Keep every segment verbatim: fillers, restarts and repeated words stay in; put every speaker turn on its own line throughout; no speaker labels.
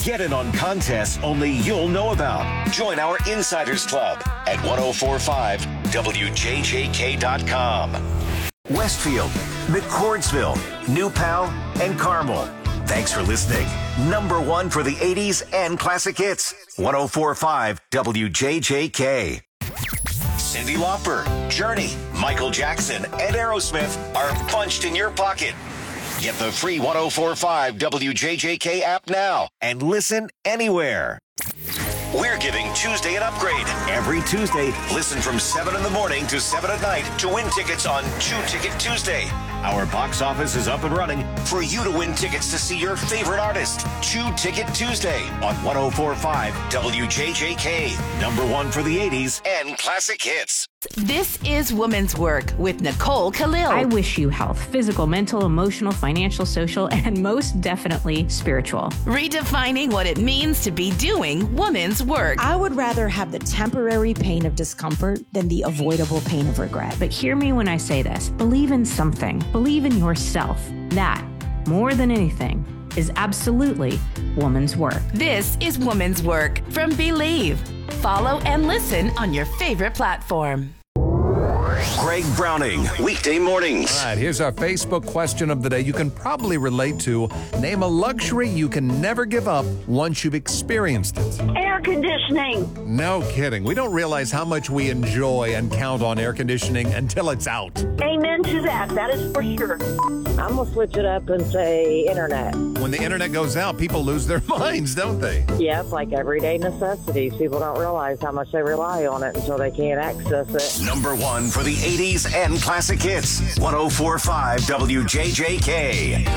Get in on contests only you'll know about. Join our Insiders Club at ten forty-five W J J K dot com. Westfield, McCordsville, New Pal, and Carmel. Thanks for listening. Number one for the eighties and classic hits. ten forty-five W J J K. Cyndi Lauper, Journey, Michael Jackson, and Aerosmith are punched in your pocket. Get the free ten forty-five W J J K app now and listen anywhere. We're giving Tuesday an upgrade. Every Tuesday, listen from seven in the morning to seven at night to win tickets on Two Ticket Tuesday. Our box office is up and running for you to win tickets to see your favorite artist. Two Ticket Tuesday on ten forty-five W J J K. Number one for the eighties and classic hits.
This is Woman's Work with Nicole Khalil.
I wish you health, physical, mental, emotional, financial, social, and most definitely spiritual.
Redefining what it means to be doing woman's work.
I would rather have the temporary pain of discomfort than the avoidable pain of regret.
But hear me when I say this. Believe in something. Believe in yourself. That, more than anything, is absolutely woman's work.
This is Woman's Work from Believe. Follow and listen on your favorite platform.
Greg Browning, weekday mornings.
All right, here's our Facebook question of the day you can probably relate to. Name a luxury you can never give up once you've experienced it.
Air conditioning.
No kidding. We don't realize how much we enjoy and count on air conditioning until it's out.
Amen to that. That is for sure.
I'm going to switch it up and say internet.
When the internet goes out, people lose their minds, don't they?
Yeah, it's like everyday necessities. People don't realize how much they rely on it until they can't access it.
Number one for the eighties and classic hits. ten forty-five W J J K.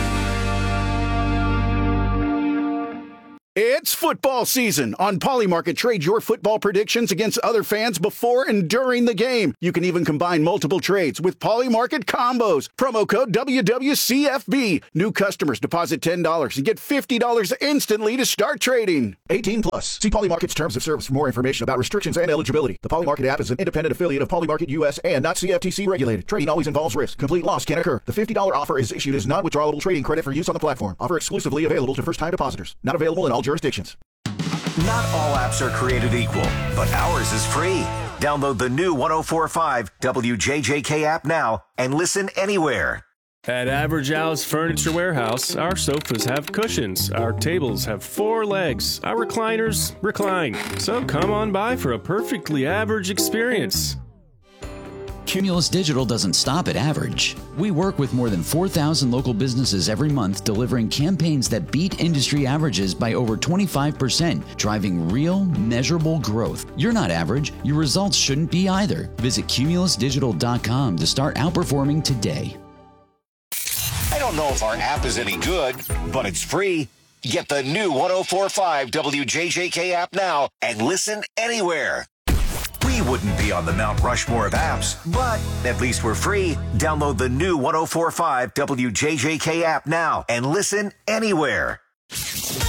It's football season. On Polymarket, trade your football predictions against other fans before and during the game. You can even combine multiple trades with Polymarket combos. Promo code W W C F B. New customers deposit ten dollars and get fifty dollars instantly to start trading. eighteen plus. See Polymarket's terms of service for more information about restrictions and eligibility. The Polymarket app is an independent affiliate of Polymarket U S and not C F T C regulated. Trading always involves risk. Complete loss can occur. The fifty dollars offer is issued as non-withdrawable trading credit for use on the platform. Offer exclusively available to first-time depositors. Not available in all jurisdictions.
Not all apps are created equal, but ours is free. Download the new ten forty-five W J J K app now and listen anywhere.
At Average Al's Furniture Warehouse, our sofas have cushions, our tables have four legs, our recliners recline. So come on by for a perfectly average experience.
Cumulus Digital doesn't stop at average. We work with more than four thousand local businesses every month, delivering campaigns that beat industry averages by over twenty-five percent, driving real, measurable growth. You're not average. Your results shouldn't be either. Visit Cumulus Digital dot com to start outperforming today.
I don't know if our app is any good, but it's free. Get the new ten forty-five W J J K app now and listen anywhere. We wouldn't be on the Mount Rushmore of apps, but at least we're free. Download the new ten forty-five W J J K app now and listen anywhere.